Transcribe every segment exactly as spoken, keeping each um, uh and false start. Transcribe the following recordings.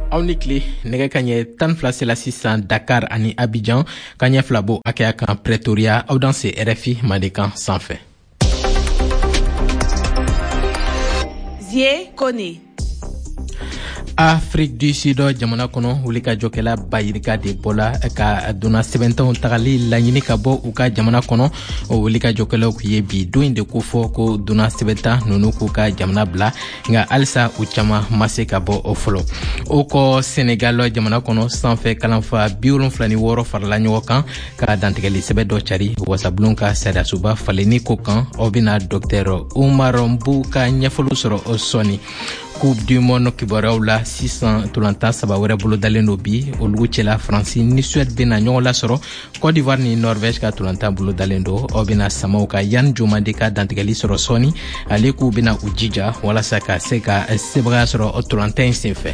aw ni tile nɛgɛ ka ɲɛ tan fila sela sisan Dakar ani Abidjan ka ɲɛ fila bo akɛya kan Pretoria aw dan se R F I Mandekan sanfɛ. Zie Kone. Afrique du Sud jamana kɔnɔ wulikajɔkɛla bayirika de bɔla ka donna sɛbɛntanw tagali laɲini ka bɔ u ka jamana kɔnɔ. O wulikajɔkɛlaw ku ye bi don de ko fɔ ko donna sɛbɛntan nunu k'u ka jamana bila nka halisa u caman ma se ka bɔ o fɔlɔ. O kɔ Senegal jamana kɔnɔ sanfɛ kalanfa bi wolonwula ni wɔɔrɔ farala ɲɔgɔn kan ka dantigɛli sɛbɛn dɔ cari wasabulon ka sariyasuba falenni ko kan. O bɛna Docteur Oumar Mbu ka ɲɛfɔli sɔrɔ o sɔni. Coupe du Monde kibaruyaw la sisan tolantan saba wɛrɛ bolo dalen do bi olugu cɛla Faransi ni Suède bena ɲɔgɔn lasɔrɔ. Côte d'Ivoire ni Norvège ka tolantan bolo dalen do. O bena samaw ka Yan Jomande ka dantigɛli sɔrɔ sɔni ale k'u bena u jija walasa ka se ka sebagaya sɔrɔ o tolantan senfɛ.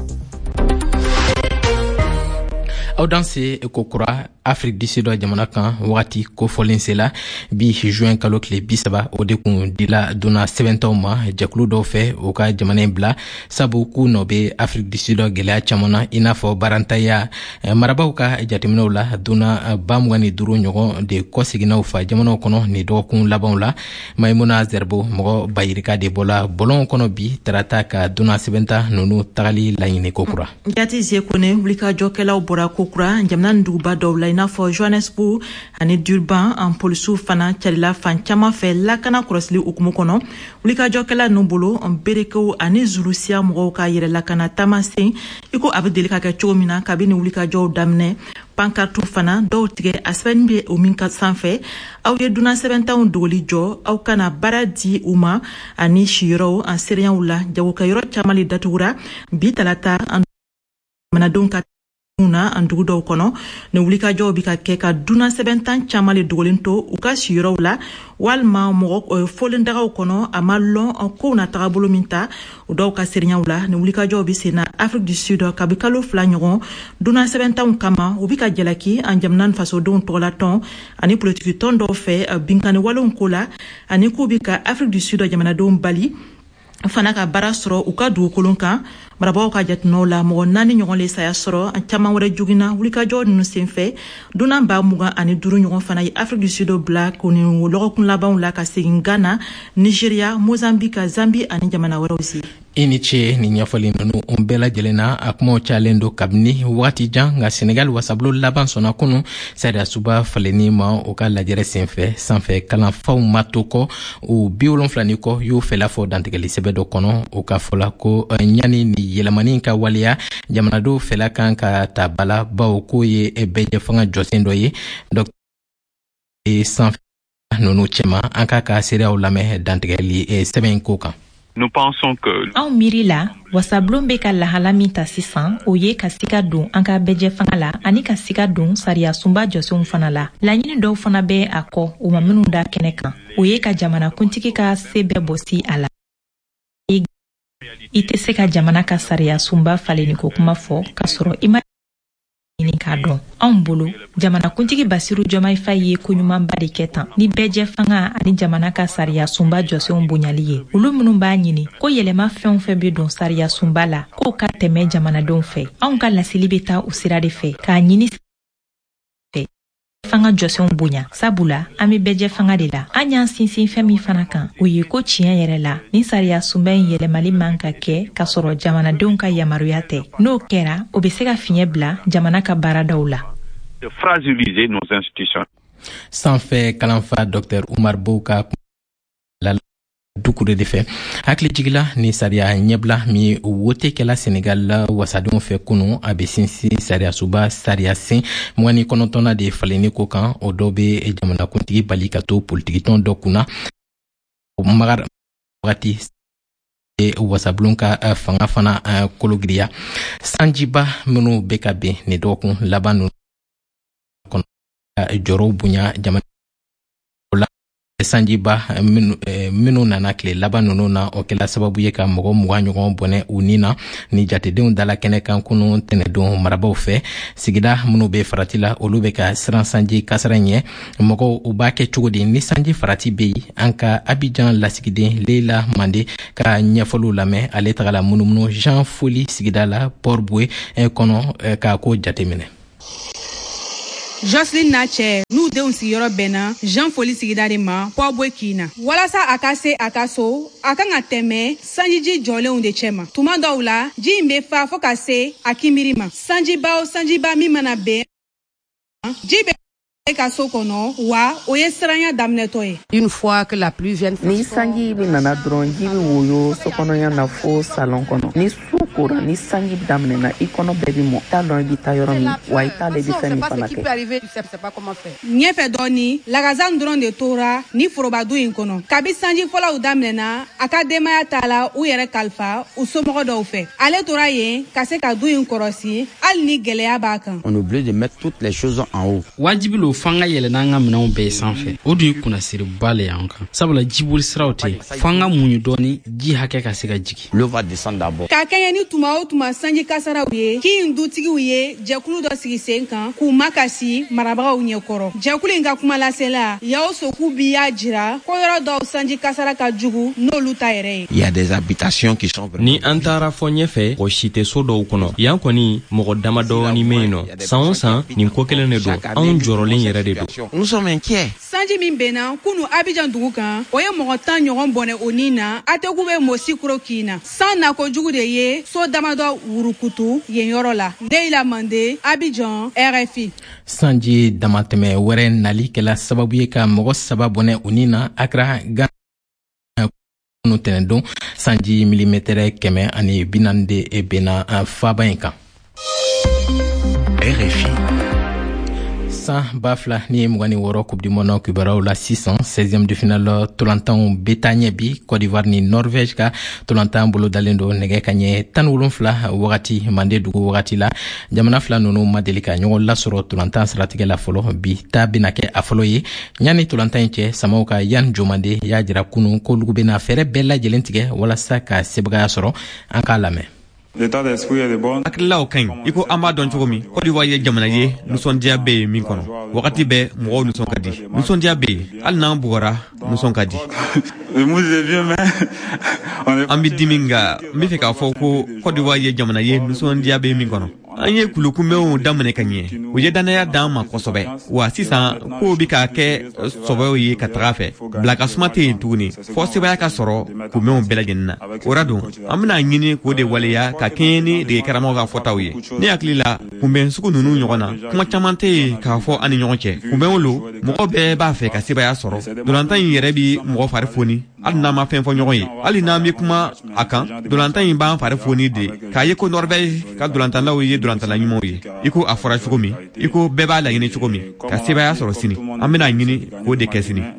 Aw dan se kokura Afrique du Sud jamana kan wagati kofɔlen sela bi juin kalo tile bi saba o de kun dila donna sɛbɛntaw ma jɛkulu dɔw fɛ o ka jamana bila sabu k'u nɔ bɛ Afrique du Sud gɛlɛya caman na i n'a fɔ barantaya marabaw ka jateminɛw la donna ba mugan ni duuru ɲɔgɔn de kɔseginnaw fa jamanaw kɔnɔ ni dɔgɔkun labanw la. Maimuna Zerbo mɔgɔ bayirika de bɔla bɔlɔn kɔnɔ bi tarata ka donna sɛbɛnta nunu tagali laɲini kokura. Jati Zie Kone wulikajɔkɛlaw bɔra kokura jamana duguba dɔw la i n'a fɔ Johannesburg ani Durban an polisiw fana carila fan caman fɛ lakana kɔlɔsili hukumu kɔnɔ. Wulikajɔkɛla ninnu bolo berekew ani Zulusiya mɔgɔw ka yɛrɛ lakana taamasen i ko a bɛ deli ka kɛ cogo min na kabini wulikajɔw daminɛ. Pankartu fana dɔw tigɛ a sɛbɛnni bɛ o min ka sanfɛ aw ye dunan sɛbɛntanw dogoli jɔ aw kana baara di u ma ani siyɔrɔw an seereyaw la jagokɛyɔrɔ caman le datugura bi talata an jamanadenw ka na an dugu dɔw kɔnɔ ni wulikajɔw bi ka kɛ ka dunan sɛbɛntan caman le dogolen to u ka siyɔrɔw la walima mɔgɔ fɔlen dagaw kɔnɔ a ma lɔn kow na tagabolo min ta u dɔw ka seereyaw la ni wulikajɔw bi sen na Afrique du Sud kabi kalo fila ɲɔgɔn dunan sɛbɛntanw kama u bi ka jalaki an jamana fasodenw tɔgɔla tɔn ani politiki tɔn dɔw fɛ binkani walenw ko la ani k'u bi ka Afrique du Sud jamanadenw bali fana ka baara sɔrɔ u ka dugukolon kan. Marabaw ka jateminɛw la mɔgɔ naani ɲɔgɔn le saya sɔrɔ an caman wɛrɛ jogina wulikajɔ ninnu senfɛ dunan ba mugan ani duuru ɲɔgɔn fana ye Afrique du Sud bila ko ni lɔgɔkun labanw la ka segin Ghana, Nigeria, Mozambique, Zambie ani jamana wɛrɛw si. I ni ce ni ɲɛfɔli ninnu o bɛɛ lajɛlen na a kumaw cayalen do kabini wagati jan nka Senegal wasabolo laban sɔnna kunu sariyasuba falenni ma o ka lajɛrɛ senfɛ sanfɛ kalanfaw ma to kɔ o bi wolonwula ni kɔ y'o fɛla fɔ dantigɛli sɛbɛn dɔ kɔnɔ o ka fɔla ko ɲani ni yɛlɛmani ka waleya jamanadenw fɛla kan ka ta bala bawo k'o ye bɛɛ fanga jɔsen dɔ ye. Docteur sanfɛ nunu cɛma an ka ka seereyaw lamɛn dantigɛli sɛbɛn ko kan. Nous pensons que anw miiri la wasablon bɛ ka lahala min ta sisan o ye ka sika don an ka bɛjɛ fanga la ani ka sika don sariya sunba jɔsenw fana la. Laɲini dɔw fana bɛ a kɔ u ma minnu da kɛnɛ kan o ye ka jamana kuntigi ka se bɛɛ bɔsi a la. I tɛ se ka jamana ka sariya sunba falenni ko kuma fɔ ka sɔrɔ i ma ɲini k'a dɔn. Anw bolo jamana kuntigi Basiru Jɔmayi Fayi ye koɲumanba de kɛ tan ni bɛjɛ fanga ani jamana ka sariya sunba jɔsenw bonyali ye. Olu minnu b'a ɲini ko yɛlɛma fɛn o fɛn bɛ don sariya sunba la k'o ka tɛmɛ jamanadenw fɛ. Anw ka laseli bɛ taa o sira de fɛ k'a ɲini fɛ fanga jɔsenw bonya sabula an bɛ bɛjɛ fanga de la. An y'an sinsin fɛn min fana kan o ye ko tiɲɛ yɛrɛ la ni sariya sunba in yɛlɛmali man ka kɛ ka sɔrɔ jamanadenw ka yamaruya tɛ. N'o kɛra o bɛ se ka fiɲɛ bila jamana ka baaradaw la. De fragiliser nos institutions. Sanfɛ kalanfa Docteur Oumar Mbu ka la dukure de fɛ hakili jigila ni sariya ɲɛbila min wote kɛla Senegal la wasadenw fɛ kunu a bɛ sinsin sariya suba sariya sen mugan ni kɔnɔntɔnna de falenni ko kan o dɔ bɛ jamana kuntigi bali ka to politiki tɔn dɔ kunna o magar wagati wasabulon ka fanga fana kologiriya sanjiba minnu bɛ ka bɛn ni dɔgɔkun laban ninnu kɔnɔ jɔrɔw bonya jamana sanjiba minu nana kile laban nunu na o kɛla sababu ye ka mɔgɔ mugan ɲɔgɔn bɔnɛ u ni na ni jatedenw dala kɛnɛ kan kunu tɛnɛdon marabaw fɛ sigida minnu be farati la olu be ka siran sanji kasara ɲɛ mɔgɔw u b'a kɛ cogo di ni sanji farati be yi an ka Abidjan lasigiden Leila Mande ka ɲɛfɔliw lamɛn ale tagala munumunu Jean Foli sigida la Port Boué kɔnɔ k'a ko jateminɛ. Jocelyn Nache n'u denw sigiyɔrɔ bɛnna Jean Foli sigida de ma Port Boué Kina walasa a ka se a ka so a kan ka tɛmɛ sanjiji jɔlenw de cɛ ma tuma dɔw la ji in bɛ fa fo ka se a kinbiri ma sanjiba o sanjiba min mana bɛn ji bɛ ka so kɔnɔ wa o ye siranya daminɛtɔ ye. Une fois que la pluie vient ni sanji bi nana dɔrɔn ji bi woyo so kɔnɔya na fo salon kɔnɔ ni su kora ni sanji daminɛna i kɔnɔ bɛɛ bi mɔ t'a dɔn i bi taa yɔrɔ min wa i t'a la i bi fɛn min fana kɛ. ɲɛfɛ dɔɔni lagazan dɔrɔn de tora ni forobadu in kɔnɔ kabi sanji fɔlɔw daminɛna a ka denbaya t'a la u yɛrɛ kalifa u somɔgɔ dɔw fɛ ale tora yen ka se ka du in kɔrɔsi hali ni gɛlɛya b'a kan. On oublie de mettre toutes les choses en haut. Wajibi lo fanga yɛlɛna an ka minɛnw bɛɛ sanfɛ o dun ye kunnasiriba le y'an kan sabula jiboli siraw tɛ fanga muɲu dɔɔni ji hakɛ ka se ka jigi. L'eau va descendre d'abord. Ka kɛɲɛ ni tuma o tuma sanji kasaraw ye kin dutigiw ye jɛkulu dɔ sigi sen kan k'u makasi marabagaw ɲɛkɔrɔ jɛkulu in ka kuma lasela Yao Soku bi y'a jira ko yɔrɔ dɔw sanji kasara ka jugu n'olu ta yɛrɛ ye. Il y a des habitations qui sont ni an taara fɔ ɲɛfɛ o si tɛ so dɔw kɔnɔ yan kɔni mɔgɔ damadɔɔni mɛ yen nɔ san o san nin ko kelen de don anw jɔrɔlen yɛrɛ de don. Nous sommes inquiets. Sanji min bɛnna kunu Abidjan dugu kan o ye mɔgɔ tan ɲɔgɔn bɔnɛ o ni na ategu bɛ Mosikuro Kina san nako jugu de ye so damadɔ wurukutu yen yɔrɔ la. Leila Mande, Abidjan, R F I. Sanji damatɛmɛ wɛrɛ nali kɛla sababu ye ka mɔgɔ saba bɔnɛ u ni na Accra Ghana kunu tɛnɛdon sanji milimètre kɛmɛ ani bi naani de bɛnna faba in kan. R F I. San bafla ni mugani woro coupe du monde kibaraw la six cents seizième de finale tolantan betanye bi Côte d'Ivoire ni Norvège ka tolantan bolo dalendo nege kanye tan wolonfla wagati mande dugu wagati la jamana fla nunu madelika ɲɔgɔn lasɔrɔ tolantan siratigɛ la fɔlɔ bi ta bena kɛ a fɔlɔ ye ɲani tolantan cɛ samaw ka Yan Jomande y'a jira kunu ko lugu bena fɛrɛ bɛɛ lajɛlen tigɛ walasa ka sebagaya sɔrɔ an k'a lamɛn. L'état d'esprit est bon. Akila o kaɲi i ko an b'a dɔn cogo min Côte d'Ivoire ye jamana ye nisɔndiya bɛ yen min kɔnɔ wagati bɛɛ mɔgɔw nisɔn ka di nisɔndiya bɛ yen hali n'an bugɔra nisɔn ka di. An bɛ dimi nka n bɛ fɛ k'a fɔ ko Côte d'Ivoire ye jamana ye nisɔndiya bɛ yen min kɔnɔ an ye kulukunbɛnw daminɛ ka ɲɛ u ye dannaya d'an ma kosɛbɛ wa sisan kow bɛ ka kɛ sɔbɛw ye ka taga fɛ bila ka suma tɛ yen tuguni fɔ sebaya ka sɔrɔ kunbɛnw bɛɛ lajɛlen na o la don an bɛna ɲini k'o de waleya ka kɛɲɛ ni dege karamɔgɔ ka fɔtaw ye ne hakili la kunbɛn sugu ninnu ɲɔgɔn na kuma caman tɛ yen k'a fɔ an ni ɲɔgɔn cɛ kunbɛnw lo mɔgɔ bɛɛ b'a fɛ ka sebaya sɔrɔ dolantan in yɛrɛ bi mɔgɔ fari foni hali n'an ma fɛn fɔ ɲɔgɔn ye hali n'an bɛ kuma a kan dolantan in b'an fari foni de k'a ye ko Norvège ka dolantanlaw ye dolantala ɲumanw ye i ko a fɔra cogo min i ko bɛɛ b'a laɲini cogo min ka sebaya sɔrɔ sini an bɛna ɲini k'o de kɛ sini.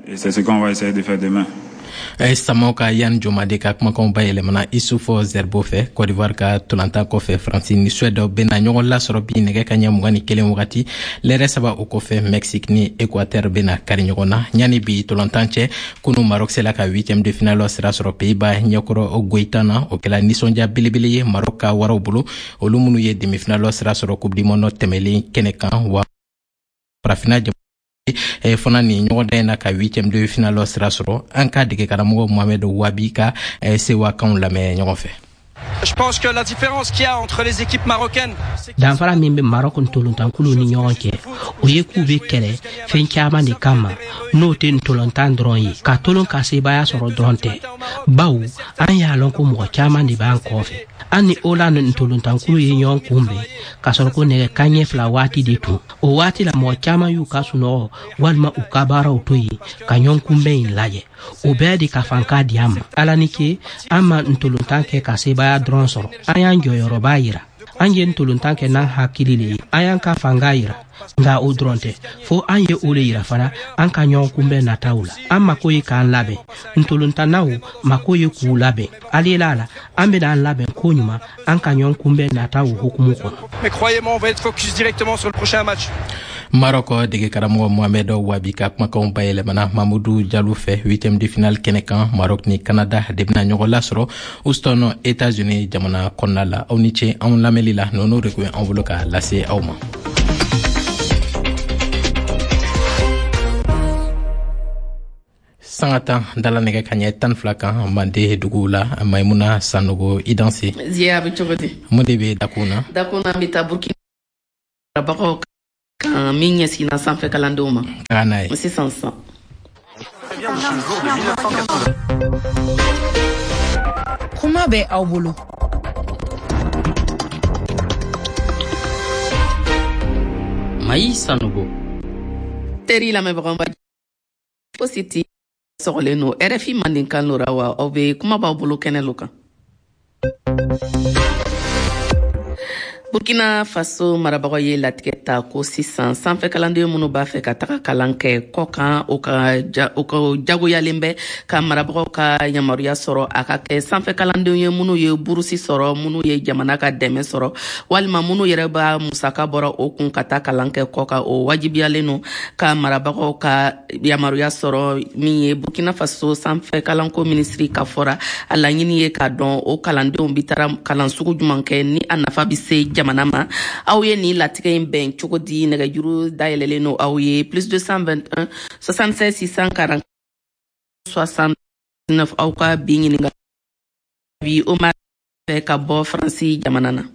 Samaw ka Yan Jomande ka kumakanw bayɛlɛmana Issoufou Zerbo fɛ Côte d'Ivoire ka tolantan kɔfɛ Faransi ni Suède bɛna ɲɔgɔn lasɔrɔ bi nɛgɛ kaɲɛ mugan ni kelen wagati lɛrɛ saba o kɔfɛ Mexique ni Équateur bɛna kari ɲɔgɔn na ɲani bi tolantan cɛ kunu Maroc sela ka huitième de finale sira sɔrɔ Pays-Bas ɲɛkɔrɔ Goïta na o kɛla nisɔndiya belebele ye Maroc ka waraw bolo olu minnu ye demi-finale sira sɔrɔ Coupe du Monde tɛmɛlen kɛnɛ kan wa farafina e fana ni ɲɔgɔn dan na ka huitième de finale sira sɔrɔ an ka dege karamɔgɔ Mohamed Wabi ka sewa kanw lamɛn ɲɔgɔn fɛ. Je pense que la différence qu'il y a entre les équipes marocaines danfara min bɛ Maroc ntolontankulu ni ɲɔgɔn cɛ o ye k'u bɛ kɛlɛ fɛn caman de kama n'o tɛ ntolontan dɔrɔn ye ka tolon ka sebaya sɔrɔ dɔrɔn tɛ bawo an y'a lɔn ko mɔgɔ caman de b'an kɔfɛ an ni ola ni ntolontankulu ye ɲɔgɔn kunbɛn ka sɔrɔ ko nɛgɛ kanɲɛ fila waati de tun o waati la mɔgɔ caman y'u ka sunɔgɔ walima u ka baaraw to yen ka ɲɔgɔn kunbɛn in lajɛ o bɛɛ de ka fan ka di an ma ala ni ke an ma ntolontan kɛ ka sebaya dɔrɔn sɔrɔ an y'an jɔyɔrɔba yira an ye ntolontan kɛ n'an hakili le ye an y'an ka fanga yira nga o dronte fo an ye ole yira fana an ka ɲɔgɔn kunbɛn nataw la an mako ye k'an labɛn ntolontannaw mako ye k'u labɛn alela la an bena an labɛn ko ɲuman an ka ɲɔgɔn kunbɛn nataw hukumu kɔnɔ. Mais croyez-moi, on va être focus directement sur le prochain match. Maroc dege karamɔgɔ Mohamed Wabi ka kumakanw bayɛlɛmana Mamadou Diallo fɛ huitième de finale kɛnɛ kan Maroc ni Canada de bena ɲɔgɔn lasɔrɔ Houston États-Unis jamana kɔnɔna la. Aw ni ce anw lamɛnli la nɔnɔ de kun an bolo ka lase aw ma. Sangata dala nɛgɛ ka ɲɛ tan fila kan mande dugu la Maimuna Sanogo Idanse. Ziya bɛ cogo di? Mun de bɛ dakuna? Dakuna bɛ taa Burkina Faso kan min ɲɛsigina sanfɛ kalandenw ma. Ka n'a ye. Sisan sisan. Kuma bɛ aw bolo. Mayi Sanogo. Teri lamɛnbagaw ma Fositi sɔgɔlen no R F I Mandenkan lora wa aw bɛ kuma b'aw bolo kɛnɛ lo kan. Burkina Faso marabagaw ye latigɛ ta ko sisan sanfɛ kalanden minnu b'a fɛ ka taga kalan kɛ kɔ kan o ka o ka jagoyalen bɛ ka marabagaw ka yamaruya sɔrɔ a ka kɛ sanfɛ kalandenw ye minnu ye burusi sɔrɔ minnu ye jamana ka dɛmɛ sɔrɔ walima minnu yɛrɛ b'a musaka bɔra o kun ka taa kalan kɛ kɔ kan o wajibiyalen no ka marabagaw ka yamaruya sɔrɔ min ye Burkina Faso sanfɛ kalanko ministri ka fɔra a laɲini ye ka dɔn o kalandenw bi taara kalan sugu jumɛn kɛ ni a nafa bi se jamana ma. Aw ye ni latigɛ in bɛn cogo di nɛgɛjuru dayɛlɛlen no aw ye plus deux cent vingt et un soixante-seize six cent quarante soixante-neuf aw ka bi ɲininka bi o ma fɛ ka bɔ Faransi jamana na.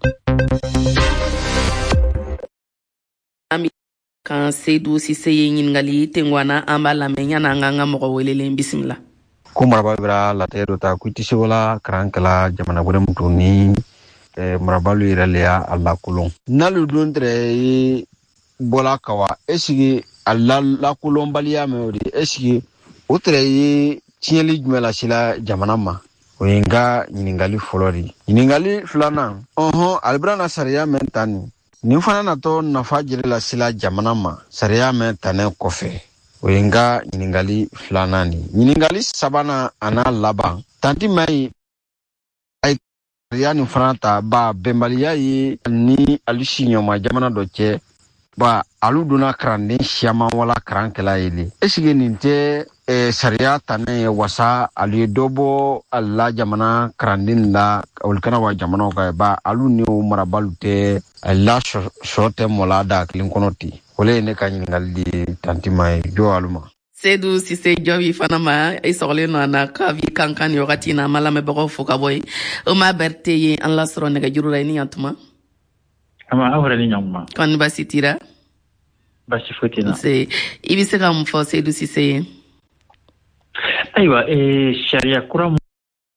Ami kan Seydou Cissé ye ɲininkali tengwana an b'a lamɛn yana an k'an ka mɔgɔ welelen bisimila. Ko maraba bira latigɛ dɔ ta kuti sewola karankala jamana wɛrɛ mutu ni marabalu yɛrɛ le y'a lakolon n'alu don tɛrɛ bɔla kawa esigi a lakolonbaliya mɛ o de esigi o tɛrɛ ye tiɲɛli jumɛn lasela jamana ma o ye n ka ɲininkali fɔlɔ de ɲininkali filanan ɔhɔn alibira na sariya mɛn ta nin nin fana natɔ nafa jeli lasela jamana ma sariya mɛn tanɛ kɔfɛ o ye n ka ɲininkali filanan de ɲininkali sabanan a n'a laban tanti ma ye yani franata ba bembaliya ye ni alisi nyoma jamana do cɛ ba alu dona karanden siaman wala karankɛla ye esige nin tɛ eh, sariya tanɛ ye wasa alu ye dɔbɔ alla jamana karanden la olu kana wa jamana ka ba alu ni o marabalu tɛ la sɔ tɛ mɔla da kelen kɔnɔ ten ole ye ne ka ɲininkali tantima ye jɔ alu ma. Seydou Cissé jɔbi fana ma i sɔgɔlen nɔ na ka vi kan kan ni wagati na ma lamɛnbagaw fo ka bɔ yen o ma bɛrite ye an lasɔrɔ nɛgɛjuru la i ni yantuma. Ama aw yɛrɛ ni ɲantuma. Kɔni basi tira. Basi foyi tɛ na. I bɛ se ka mun fɔ Seydou Cissé ye. Ayiwa ee sariya kura mun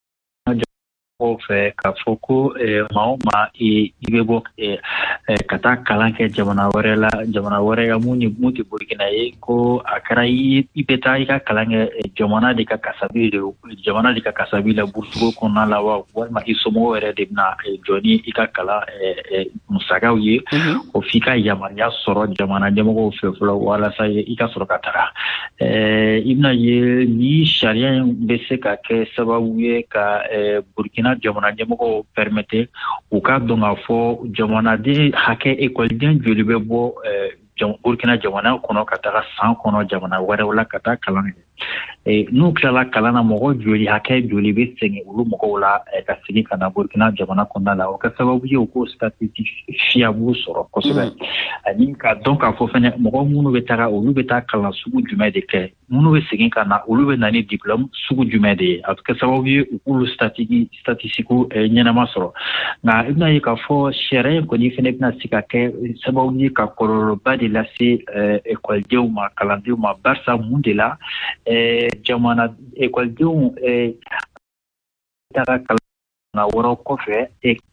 fɛ ka fɔ ko maa o maa i bɛ bɔ ka taa kalan kɛ jamana wɛrɛ la jamana wɛrɛ ka mun mun tɛ Burkina ye ko a kɛra i bɛ taa i ka kalan kɛ jamana de ka kasabi de jamana de ka kasabi la burusuko kɔnɔna la wa walima i somɔgɔw yɛrɛ de bɛna jɔ ni i ka kalan musakaw ye o f'i ka yamaruya sɔrɔ jamana ɲɛmɔgɔw fɛ fɔlɔ walasa i ka sɔrɔ ka taga i bɛna ye ni sariya in bɛ se ka kɛ sababu ye ka Burkina jamana ɲɛmɔgɔw permettre u ka dɔn k'a fɔ jamanaden hakɛ ekɔliden joli bɛ bɔ Burkina jamana kɔnɔ ka taga san kɔnɔ jamana wɛrɛw la ka taa kalan kɛ n'u tilala kalan na mɔgɔ joli hakɛ joli bɛ segin olu mɔgɔw la ka segin ka na Burkina jamana kɔnɔna la o ka sababu ye u k'o statistique fiable sɔrɔ kosɛbɛ ani ka dɔn k'a fɔ fɛnɛ mɔgɔ minnu bɛ taga olu bɛ taa kalan sugu jumɛn de kɛ minnu bɛ segin ka na olu bɛ na ni diplôme sugu jumɛn de ye a bɛ kɛ sababu ye u k'olu statistique statistique ɲɛnama sɔrɔ nka i bɛna ye k'a fɔ sariya in kɔni fɛnɛ bɛna se ka kɛ sababu ye ka kɔlɔlɔba de lase ekɔlidenw ma kalandenw ma barisa mun de la jamana ekɔlidenw taga kalan na wɔɔrɔ kɔfɛ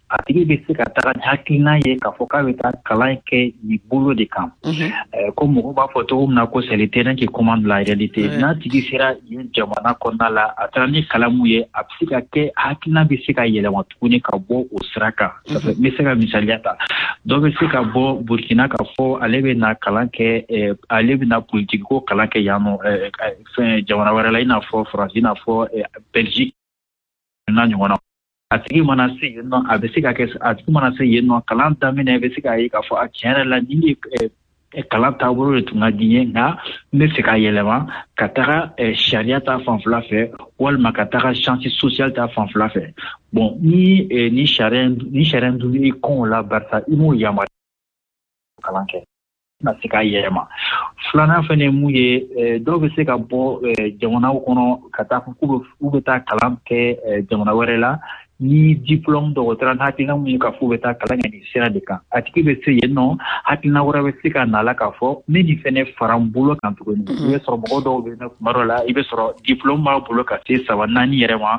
a tigi bɛ se ka taga ni hakilina ye k'a fɔ k'a bɛ taa kalan kɛ nin bolo de kan ko mɔgɔw b'a fɔ cogo min na ko c'est le terrain qui commande la réalité n'a tigi sera yen jamana kɔnɔna la a taara ni kalan mun ye a bɛ se ka kɛ hakilina bɛ se ka yɛlɛma tuguni ka bɔ o sira kan n bɛ se ka misaliya ta dɔ bɛ se ka bɔ Burkina k'a fɔ ale bɛ na kalan kɛ ale bɛ na politique ko kalan kɛ yan nɔ fɛn jamana wɛrɛ la i n'a fɔ France i n'a fɔ Belgique n'a ɲɔgɔn na a tigi mana se yen nɔ a bɛ se ka kɛ a tigi mana se yen nɔ kalan daminɛ bɛ se ka ye k'a fɔ a tiɲɛ yɛrɛ la ni ye kalan taabolo de tun ka di n ye nka n bɛ fɛ ka yɛlɛma ka taga sariya ta fanfɛla fɛ walima ka taga chance sociale ta fanfɛla fɛ bon ni ni sariya ni sariya dun i kɔn o la barisa i m'o yamaruya kalan kɛ na se ka yɛlɛma filanan fɛnɛ ye mun ye dɔw bɛ se ka bɔ jamanaw kɔnɔ ka taa k'u bɛ taa kalan kɛ jamana wɛrɛ la ni diplôme dɔgɔtɔrɔ hakilina mun ye k'a fɔ u bɛ taa kalan kɛ nin sira de kan a tigi bɛ se yen nɔ hakilina wɛrɛ bɛ se ka na la k'a fɔ ne nin fɛnɛ fara n bolo kan tuguni i bɛ sɔrɔ mɔgɔ dɔw bɛ yen kuma dɔ la i bɛ sɔrɔ diplôme b'a bolo ka se saba naani yɛrɛ ma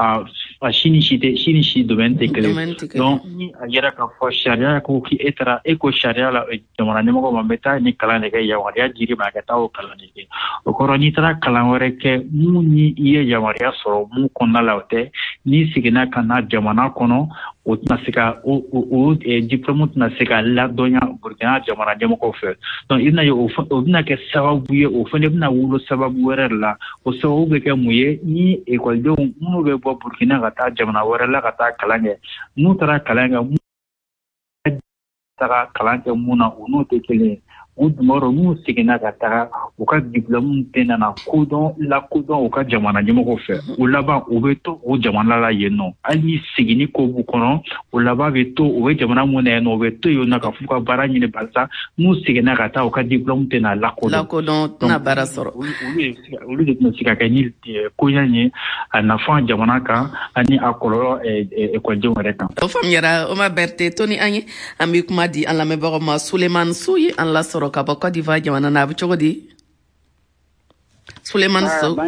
a si ni si tɛ si ni si domaine tɛ kelen donc ni a yɛrɛ k'a fɔ sariya ko k'e taara e ko sariya la jamana ɲɛmɔgɔ ma n bɛ taa ni kalan de kɛ yamaruya dir'i ma ka taa o kalan de kɛ o kɔrɔ n'i taara kalan wɛrɛ kɛ mun ni i ye yamaruya sɔrɔ mun kɔnɔna la o tɛ n'i seginna ka na jamana kɔnɔ o tɛna se ka o o diplôme tɛna se ka ladɔnya Burkina jamana ɲɛmɔgɔw fɛ donc i bɛna ye o bɛna kɛ sababu ye o fana bɛna wolo sababu wɛrɛ de la o sababu bɛ kɛ mun ye ni ekɔlidenw minnu bɛ bɔ Burkina ka taa jamana wɛrɛ la ka taa kalan kɛ n'u taara kalan kɛ mun taga kalan kɛ mun na o n'o tɛ kelen ye u dumɔrɔ n'u seginna ka taga u ka diplôme tɛ nana kodɔn lakodɔn u ka jamana ɲɛmɔgɔw fɛ o laban u bɛ to o jamana la yen nɔ hali ni seginni ko b'u kɔnɔ o laban bɛ to o bɛ jamana mun na yen nɔ o bɛ to yen nɔ ka f'u ka baara ɲini barisa n'u seginna ka taa u ka diplôme tɛ na lakodɔn lakodɔn tɛna baara sɔrɔ olu de tɛna se ka kɛ ni koɲa ye a nafa jamana kan ani a kɔlɔlɔ ekɔlidenw yɛrɛ kan. o faamuyara Omar Berté to ni an ye an bɛ kuma di an lamɛnbagaw ma Sulemani Sow ye an lasɔrɔ ka bɔ Côte d'Ivoire jamana na a bɛ cogo di Sulemani Sow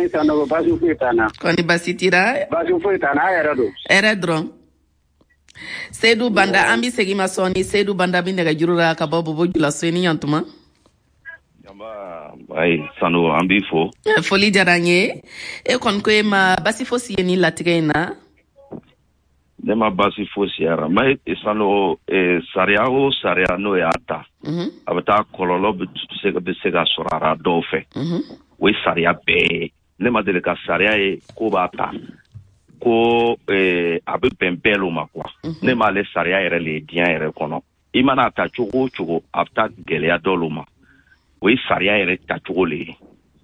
kɔni basi tira basi foyi t'an na a yɛrɛ don hɛrɛ dɔrɔn Seydou Banda an bɛ segin ma sɔɔni Seydou Banda bɛ nɛgɛjuru la ka bɔ Bobo Julaso ni Ɲantuma ayi Sano an b'i fo foli diyara an ye e kɔni ko e ma basi fosi ye ni latigɛ in na ne ma basi fosi yara mais Sano sariya o sariya n'o y'a ta a bɛ taa kɔlɔlɔ bɛ se ka bɛ se ka sɔrɔ a dɔw fɛ o ye sariya bɛɛ ne ma deli ka sariya ye ko b'a ta ko a bɛ bɛn bɛɛ l'o ma quoi ne m'ale sariya yɛrɛ le diɲɛ yɛrɛ kɔnɔ i mana ta cogo o cogo a bɛ taa gɛlɛya dɔw l'o ma o ye sariya yɛrɛ ta cogo le ye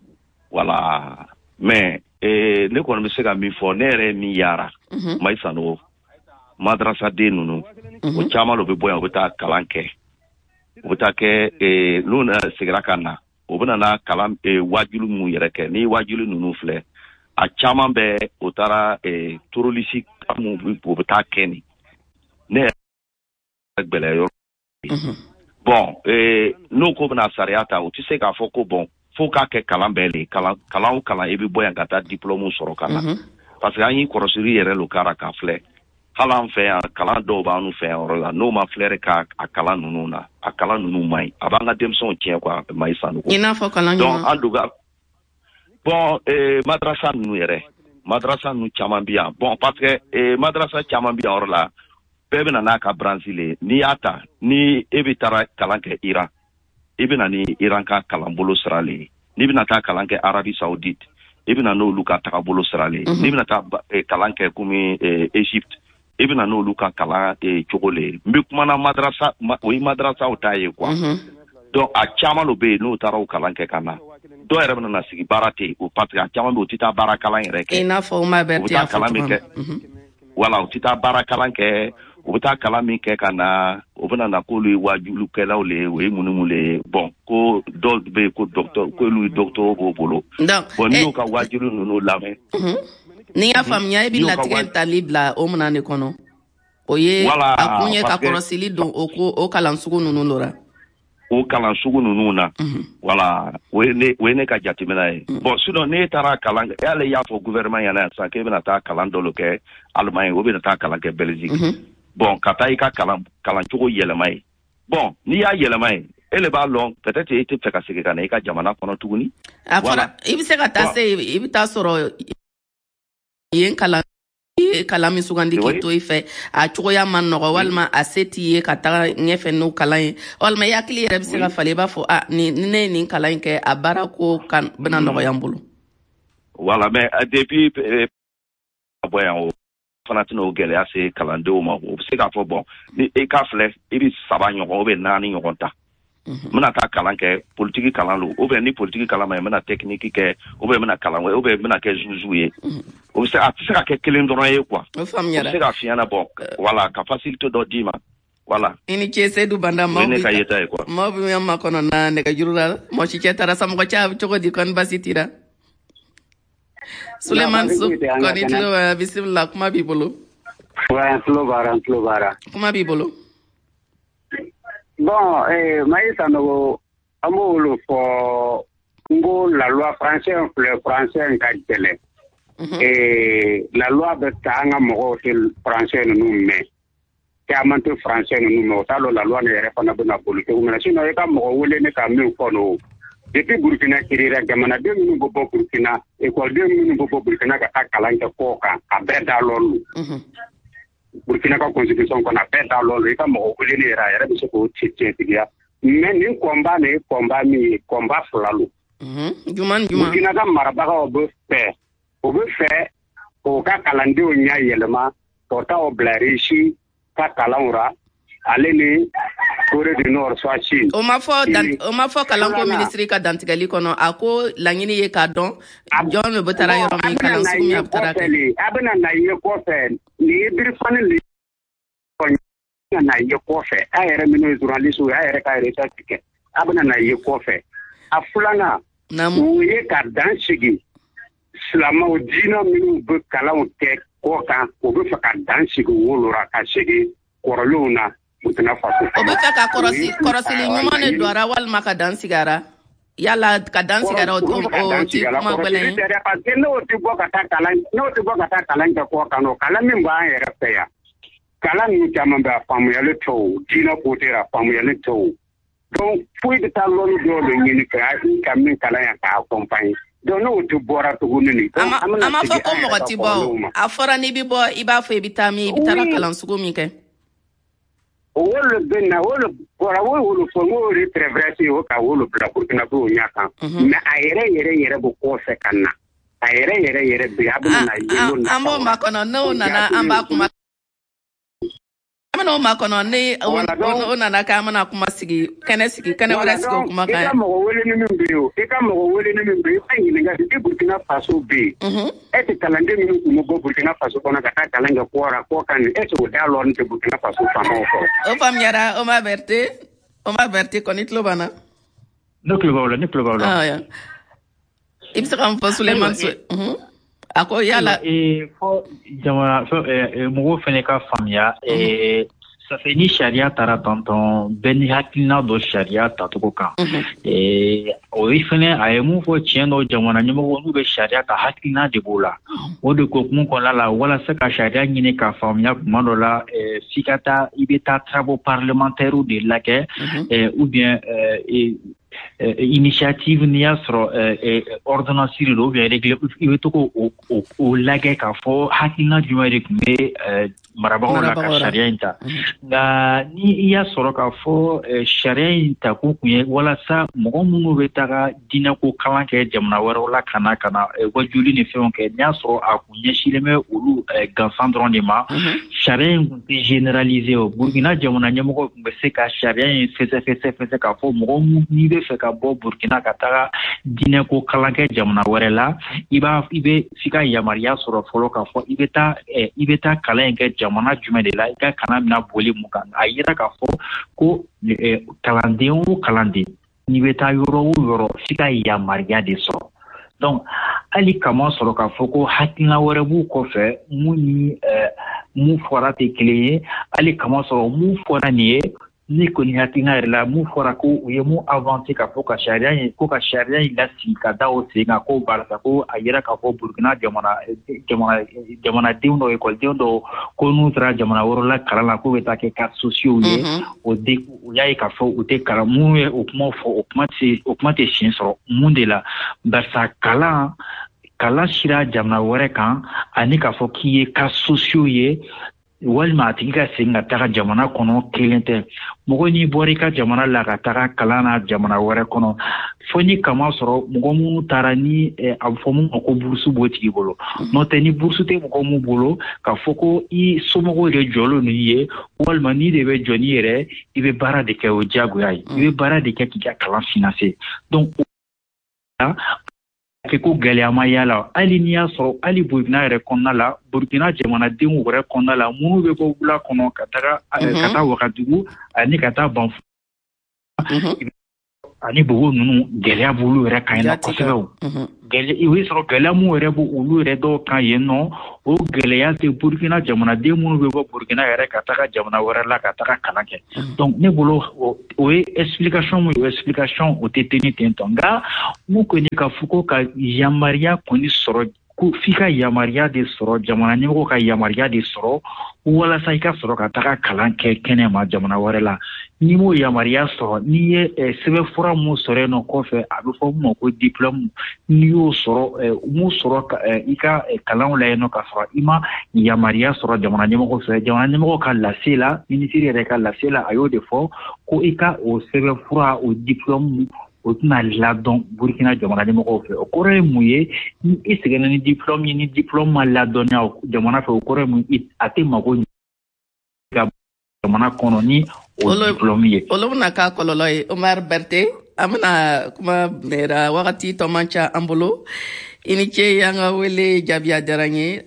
voilà mais ne kɔni bɛ se ka min fɔ ne yɛrɛ min yara Mayi Sanogo madrasa den ninnu o caman dɔ bɛ bɔ yan u bɛ taa kalan kɛ u bɛ taa kɛ n'u seginna ka na u bɛ na kalan wajulu mun yɛrɛ kɛ ni wajulu ninnu filɛ a caman bɛ o taara torolisi mun u bɛ taa kɛ ni ne yɛrɛ gbɛlɛ yɔrɔ bon n'o ko bɛna sariya ta u tɛ se k'a fɔ ko bon fo k'a kɛ kalan bɛɛ le kalan kalan o kalan i bɛ bɔ yan ka taa diplôme sɔrɔ ka na parce que an y'i kɔrɔsiri yɛrɛ lo kara k'a filɛ hali an fɛ yan kalan dɔw b'an fɛ yan yɔrɔ la n'o ma filɛre ka a kalan ninnu na a kalan ninnu man ɲi a b'an ka denmisɛnw tiɲɛ quoi Mayi Sanogo i n'a fɔ kalan donc an duga bon madrasa ninnu yɛrɛ madrasa ninnu caman bɛ yan bon parce que madrasa caman bɛ yan yɔrɔ la bɛɛ bɛ na n'a ka branche le n'i y'a ta ni e bɛ taara kalan kɛ Iran i bɛ na ni Iran ka kalan bolo sira le ye n'i bɛna taa kalan kɛ Arabie Saoudite i bɛ na n'olu ka tagabolo sira le ye n'i bɛna taa kalan kɛ komi Égypte i bɛna n'olu ka kalan cogo le ye n bɛ kuma na madrasa o ye madrasaw ta ye quoi donc a caman dɔ bɛ yen n'o taara o kalan kɛ ka na dɔw yɛrɛ bɛna na sigi baara tɛ o parce que a caman bɛ o tɛ taa baara kalan yɛrɛ kɛ i n'a fɔ Omar Berté y'a fɔ cogo min voilà o tɛ taa baara kalan kɛ u bɛ taa kalan min kɛ ka na o bɛna na k'olu ye wajulukɛlaw le ye o ye mun ni mun le ye bon ko dɔw bɛ yen ko docteur k'olu ye docteur b'o bolo bon n'i y'o ka wajulu ninnu lamɛn ni y'a faamuya e bɛ latigɛ tali bila o minɛn de kɔnɔ o ye a kun ye ka kɔlɔsili don o ko o kalan sugu ninnu la o kalan sugu ninnu na voilà o ye ne o ye ne ka jateminɛ ye bon sinon ne taara kalan kɛ y'ale y'a fɔ gouvernement ɲɛna sisan k'e bɛna taa kalan dɔ kɛ Allemagne o bɛna taa kalan kɛ Belgique bon ka taa i ka kalan kalancogo yɛlɛma ye bon n'i y'a yɛlɛma ye e le b'a lɔn peut-être e tɛ fɛ ka segin ka na i ka jamana kɔnɔ tuguni a fɔra i bɛ se ka taa se i bɛ taa sɔrɔ yen kalan kalan min sugandi k'i to i fɛ a cogoya man nɔgɔ walima a se t'i ye ka taga ɲɛfɛ n'o kalan ye walima i hakili yɛrɛ bɛ se ka falen i b'a fɔ a ni ne ye nin kalan in kɛ a baara ko kan bɛna nɔgɔya n bolo voilà mais depuis bɔ yan o fana tɛna o gɛlɛya se kalandenw ma o bɛ se k'a fɔ bon ni e ka filɛ i bɛ saba ɲɔgɔn ou bien naani ɲɔgɔn ta n bɛna taa kalan kɛ politiki kalan lo ou bien ni politiki kalan ma ye n bɛna technique kɛ ou bien n bɛna kalan wɛrɛ ou bien n bɛna kɛ zuzu ye o bɛ se a tɛ se ka kɛ kelen dɔrɔn ye quoi o bɛ se ka f'i ɲɛna bon voilà ka facilité dɔ d'i ma voilà i ni ce Seydou Banda maaw ne ka yeta ye quoi maaw bɛ yan makɔnɔ na nɛgɛjuru la mɔgɔ si cɛ taara sa mɔgɔ cɛ a bɛ cogo di kɔni basi t'i la Suleiman Su kɔni tulo bisimila kuma b'i bolo wa tulo bara tulo bara kuma b'i bolo bon eh Maïssa no amolo fo ngo la loi française le français ka tele eh la loi de tanga mo til français no me kamante français no me talo la loi ne refana bana politique mais sino e ka mo wole ne ka me ko no depuis Burkina kirira jamana de minu bo Burkina école de minu bo Burkina ka kalanka ko ka a beda lolu Burkina ka constitution ko na beda lolu e ka mo wole ne ra yara biso ko tete tigia mais ni combat ne combat mi combat flalu mhm juman juman Burkina ka maraba ka obo fe obo fe o ka kalande o nya yelema porta o blarishi ka kalanura aleni Corée du Nord soit Chine o ma fɔ dan o ma fɔ kalanko ministre ka dantigɛli kɔnɔ a ko laɲini ye ka dɔn jɔn bɛ taara yɔrɔ min kalan sugu min a bɛ taara kɛ a bɛna na ye kɔfɛ ni ye birifani li na ye kɔfɛ a yɛrɛ minnu ye journaliste a yɛrɛ ka recherche kɛ a bɛna na ye kɔfɛ a filanan o ye ka dan sigi silamɛw diinɛ minnu bɛ kalanw kɛ kɔ kan o bɛ fɛ ka dan sigi wolo la ka sigi kɔrɔlenw na Burkina Faso o bɛ fɛ ka kɔrɔsi kɔrɔsili ɲuman de don ara walima ka dan sigara yala ka dan sigara o ti kuma gbɛlɛn ye parce que n'o tɛ bɔ ka taa kalan n'o tɛ bɔ ka taa kalan kɛ kɔ kan o kalan min b'an yɛrɛ fɛ yan kalan ninnu caman bɛ a faamuyali tɛ o diinɛ côté la faamuyali tɛ o donc foyi tɛ taa lɔri dɔw de ɲini ka min kalan yan k'a accompagner donc n'o tɛ bɔra tuguni ni a ma fɔ ko mɔgɔ ti bɔ o a fɔra n'i bɛ bɔ i b'a fɔ i bɛ taa min i bɛ taa kalan sugu min kɛ wolo benna wolo bora wolo fo ngori traverser o ka wolo bla Burkina ko nya kan mais a yɛrɛ yɛrɛ yɛrɛ bo ko fɛ kana a yɛrɛ yɛrɛ yɛrɛ be abuna na yelo na ambo makono no nana amba kuma amana o makono ne o nana ka amana kuma sigi kene sigi kene wala sigi kuma kan e ka mo wele ni min be o e ka mo wele ni min be ai ni ga di Burkina Faso be e te kalande ni mo bo Burkina Faso kono ka ta kalanga ko ra ko kan e te o da lo ni Burkina Faso fa mo ko o fam yara o ma verte o ma verte konitlo bana no club wala ni club wala ah ya ibsa kam fa Suleiman su mhm ako yala e fo jamana fo e mo fene ka famia e ça fait ni sharia tara tonton ben hakilina do sharia tatuko kan e o ifene ayemu fo tiendo jamana nyimo nu be sharia ka hakilina de bola o de ko mun ko la wala se ka sharia nyine ka famia mando la e sikata ibeta travaux parlementaires de la ke ou bien e initiative niya soro ordonnance ro bien régler ibeto ko o lage ka fo hakilina juma de me marabao la ka sharia inta nga ni iya soro ka fo sharia inta ko kunye wala sa mo mu be taga dina ko kalan ke jamna wara la kana kana wajuli ni fe on ke nya soro a kunye shileme ulu gansandron de ma sharia inta généraliser au Burkina jamna nyamo ko be se ka sharia fese fese fese ka fo mo mu ni be fe ka bo Burkina ka taga dina ko kalan ke jamna wara la iba ibe fika yamaria soro folo ka fo ibeta ibeta kalan ke jamana jume de la ka kana na boli mukan ayira ka fo ko kalande o kalande ni beta yoro yoro fika yamaria de so donc ali kama soro ka fo ko hakina wore bu ko fe muni mu fora te clé ali kama soro mu fora ni ni ko ni hatinga la mu fora ko u ye mu avancer ka fo ka sharia ko ka sharia la si ka dawo se nga ko barasa ko ayira ka fo Burkina jamana jamana jamana diundo e ko diundo ko nu tra jamana woro la kala ko beta ke ka sociaux ye o de u ya ka fo u te kala mu e o mo fo o mate o mate shin so munde la barsa kala kala shira jamana wore kan ani ka fo ki ye ka sociaux ye walma tigi ka segin ka taga jamana kɔnɔ kelen tɛ mɔgɔ ni bɔra ka jamana la ka taga kalan na jamana wɛrɛ kɔnɔ fo ni kama sɔrɔ mɔgɔ minnu taara ni a bɛ fɔ mun ma ko burusu b'o tigi bolo n'o tɛ ni burusu tɛ mɔgɔ min bolo ka fɔ ko i somɔgɔw de jɔlen ninnu ye walima n'i de bɛ jɔ n'i yɛrɛ i bɛ baara de kɛ o diyagoya ye i bɛ baara de kɛ k'i ka kalan financer donc ke ko gɛlɛyama yala hali n'i y'a sɔrɔ hali Burkina yɛrɛ kɔnɔna la Burkina jamanadenw wɛrɛ kɔnɔna la minnu bɛ bɔ wula kɔnɔ ka taga ka taa Wagadugu ani ka taa Banfu ani Bogo ninnu gɛlɛya b'olu yɛrɛ kan yen nɔ kosɛbɛ o gɛlɛya i bɛ sɔrɔ gɛlɛya min yɛrɛ b'o olu yɛrɛ dɔw kan yen nɔ o gɛlɛya tɛ Burkina jamanaden minnu bɛ bɔ Burkina yɛrɛ ka taga jamana wɛrɛ la ka taga kalan kɛ donc ne bolo o ye explication min o explication o tɛ tenir ten tɔ nka mun kɔni ka fɔ ko ka yamaruya kɔni sɔrɔ ko f'i ka yamaruya de sɔrɔ jamana ɲɛmɔgɔ ka yamaruya de sɔrɔ walasa i ka sɔrɔ ka taga kalan kɛ kɛnɛ ma jamana wɛrɛ la n'i m'o yamaruya sɔrɔ n'i ye sɛbɛn fura mun sɔrɔ yen nɔ kɔfɛ a bɛ fɔ mun ma ko diplôme n'i y'o sɔrɔ mun sɔrɔ i ka kalanw la yen nɔ ka sɔrɔ i ma yamaruya sɔrɔ jamana ɲɛmɔgɔ fɛ jamana ɲɛmɔgɔ ka lase la minisiri yɛrɛ ka lase la a y'o de fɔ ko i ka o sɛbɛn fura o diplôme o tɛna ladɔn Burkina jamana ɲɛmɔgɔw fɛ o kɔrɔ ye mun ye ni i sɛgɛnna ni diplôme ye ni diplôme ma ladɔnniya jamana fɛ o kɔrɔ ye mun ye a tɛ mago ka jamana kɔnɔ ni o diplôme ye. olu bɛna k'a kɔlɔlɔ ye Omar Berté an bɛna kuma mɛra wagati tɔ man ca an bolo i ni ce an ka wele jaabiya diyara n ye.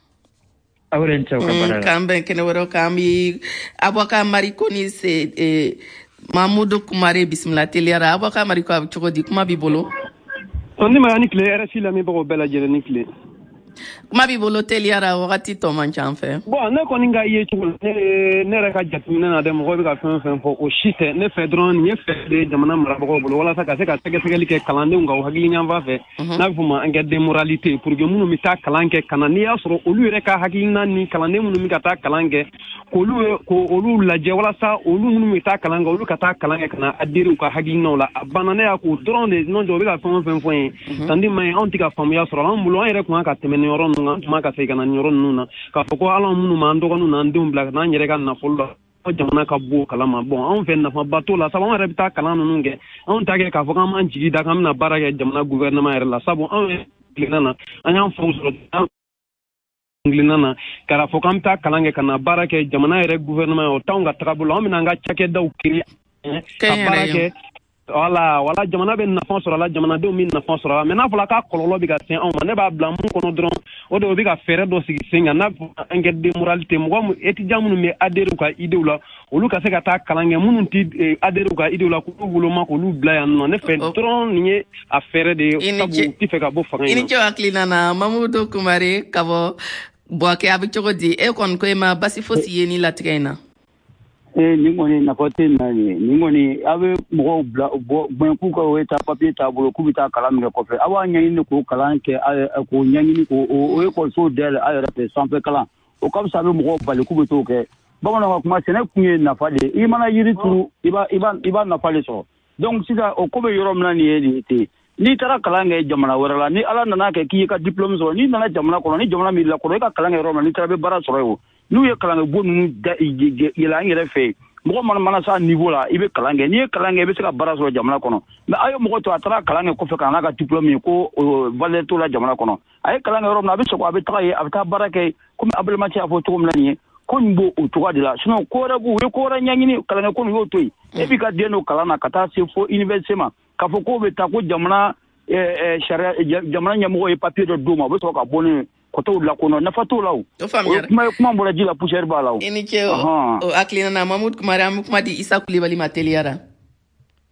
aw yɛrɛ ni ce aw ka baara la. k'an bɛn kɛnɛ wɛrɛw kan an bɛ Abubakar Mariko ni se Mamudu Kumare bisimila teliyara Abubakar Mariko a bɛ cogo di kuma b'i bolo. ni ma ni tile R F I lamɛnbagaw bɛɛ lajɛlen ni tile. kuma b'i bolo teliyara wagati tɔ man ca an fɛ. bon ne kɔni ka ye cogo la ne ne yɛrɛ ka jateminɛ na dɛ mɔgɔw bɛ ka fɛn fɛn fɔ o si tɛ ne fɛ dɔrɔn nin ye fɛ de jamana marabagaw bolo walasa ka se ka sɛgɛsɛgɛli kɛ kalandenw ka o hakili ɲanfa fɛ n'a bɛ fɔ ma enquête de moralité pour que minnu bɛ taa kalan kɛ ka na n'i y'a sɔrɔ olu yɛrɛ ka hakilina ni kalanden minnu bɛ ka taa kalan kɛ k'olu ko olu lajɛ walasa olu minnu bɛ taa kalan kɛ olu ka taa kalan kɛ ka na adhérer u ka hakilinaw la a banna ne y'a k'o dɔrɔn de n'o tɛ o bɛ ka fɛn fɛn fɔ ye tandi ma ye anw tɛ ka faamuya sɔrɔ anw bolo an yɛrɛ kun ka tɛmɛ nin yɔrɔ ninnu an tun ka segin ka na nin yɔrɔ ninnu na k'a fɔ ko ala minnu m'an dɔgɔninw n'an denw bila ka n'an yɛrɛ ka nafolo la ko jamana ka bɔ o kalama bon anw fɛ nafaba t'o la sabu anw yɛrɛ bɛ taa kalan ninnu kɛ anw t'a kɛ k'a fɔ k'an b'an jigi da k'an bɛna baara kɛ jamana gouvernement yɛrɛ la sabu anw yɛrɛ tilenna na an y'an faw sɔrɔ tilenna na k'a fɔ k'an bɛ taa kalan kɛ ka na baara kɛ jamana yɛrɛ gouvernement ye o t'anw ka taabolo an bɛna an ka cakɛdaw créer ka baara kɛ wala wala jamana bɛ nafa sɔrɔ a la jamanadenw bɛ nafa sɔrɔ a la mais n'a fɔra k'a kɔlɔlɔ bɛ ka se anw ma ne b'a bila mun kɔnɔ dɔrɔn o de o bɛ ka fɛɛrɛ dɔ sigi sen kan n'a fɔ enquête de moralité mɔgɔ étudiant minnu bɛ adhérer u ka idéw la olu ka se ka taa kalan kɛ minnu tɛ adhérer u ka idéw la k'olu woloma k'olu bila yan nɔ ne fɛ dɔrɔn nin ye a fɛɛrɛ de ye sabu u tɛ fɛ ka bɔ fanga in na. i ni ce hakilina na Mamudu Kumare ka bɔ Buwake a bɛ cogo di e kɔni ko e ma basi fosi ye ni latigɛ in na. Eh, nin kɔni nafa tɛ na ye nin kɔni a bɛ mɔgɔw bila bɔn k'u ka o ye taa papiye t'a bolo k'u bɛ taa kalan min kɛ kɔfɛ a b'a ɲɛɲini k'o kalan kɛ k'o ɲɛɲini k'o o ekɔlisow dayɛlɛ a yɛrɛ fɛ sanfɛ kalan o ka fisa a bɛ mɔgɔw bali k'u bɛ t'o kɛ bamananw ka kuma sɛnɛ kun ye nafa de ye i mana yiri turu i b'a i b'a i b'a nafa de sɔrɔ donc sisan o ko bɛ yɔrɔ min na nin ye nin ye ten n'i taara kalan kɛ jamana wɛrɛ la ni ala nana kɛ k'i ye ka diplôme sɔrɔ n'i nana jamana kɔnɔ ni jamana min lakɔrɔ i ka kalan kɛ yɔrɔ min na n'i taara i bɛ baara sɔrɔ yen o n'u ye kalan kɛ bon ninnu yɛlɛ an yɛrɛ fɛ yen mɔgɔ mana mana s'a niveau la i bɛ kalan kɛ n'i ye kalan kɛ i bɛ se ka baara sɔrɔ jamana kɔnɔ mais a ye mɔgɔ to a taara kalan kɛ kɔfɛ ka n'a ka diplôme ye ko valeur t'o la jamana kɔnɔ a ye kalan kɛ yɔrɔ min na a bɛ sɔgɔ a bɛ taga yen a bɛ taa baara kɛ komi Abdulaye y'a fɔ cogo min na nin ye ko nin b'o o cogoya de la sinon ko wɛrɛ b'u ye ko wɛrɛ ɲɛɲini kalan kɛ ko nin y'o to yen e b'i ka den don kalan na ka taa se fo université ma k'a fɔ k'o bɛ taa ko jamana sariya jamana ɲɛmɔgɔ ye papier dɔ d'o ma o bɛ sɔrɔ ka bɔ ni kotow la kono nafa t'o la o kuma kuma bɔra ji la poussière b'a la o i ni ce o hakilina na Mamudu Kumare an bɛ kuma di Isa Kulibali ma teliyara.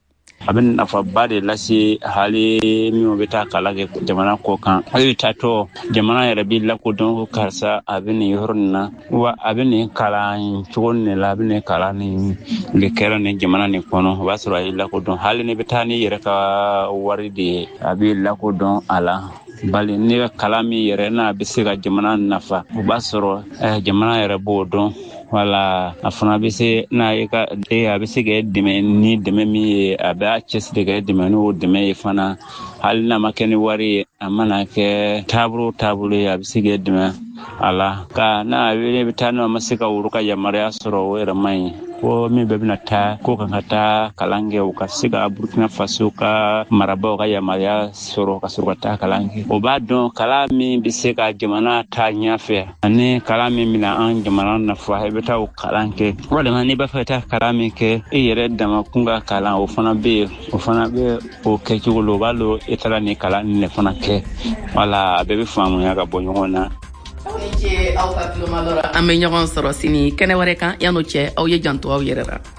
a bɛ nafaba de lase hali minnu bɛ taa kalan kɛ jamana kɔ kan hali taatɔ jamana yɛrɛ bɛ lakodɔn ko karisa a bɛ nin yɔrɔ nin na wa a bɛ nin kalan cogo nin la a bɛ nin kalan nin de kɛra nin jamana nin kɔnɔ o b'a sɔrɔ a ye lakodɔn hali ni bɛ taa ni yɛrɛ ka wari de ye a bɛ lakodɔn a la bali ne ka kalan min yɛrɛ n'a bɛ se ka jamana nafa o b'a sɔrɔ jamana yɛrɛ b'o dɔn wala a fana bɛ se n'a ye ka a bɛ se ka dɛmɛ ni dɛmɛ min ye a bɛ cɛsiri ka dɛmɛ n'o dɛmɛ ye fana hali n'a ma kɛ ni wari ye a mana kɛ taabolo taabolo ye a bɛ se ka dɛmɛ a la ka n'a wele bɛ taa n'o ma se ka woro ka yamaruya sɔrɔ o yɛrɛ man ɲi ko min bɛɛ bɛna taa ko kan ka taa kalan kɛ u ka se ka Burkina Faso ka marabaaw ka yamaruya sɔrɔ ka sɔrɔ ka taa kalan kɛ o b'a dɔn kalan min bɛ se ka jamana taa ɲɛfɛ ani kalan min bɛna an jamana nafa i bɛ taa o kalan kɛ walima n'i b'a fɛ ka taa kalan min kɛ i yɛrɛ dama kun ka kalan o fana bɛ yen o fana bɛ o kɛcogo la o b'a dɔn i taara nin kalan nin de fana kɛ wala a bɛɛ bɛ faamuya ka bɔ ɲɔgɔn na. Aw ka tuloma dɔrɔn an bɛ ɲɔgɔn sɔrɔ sini kɛnɛ wɛrɛ kan yan'o cɛ aw ye janto aw yɛrɛ la.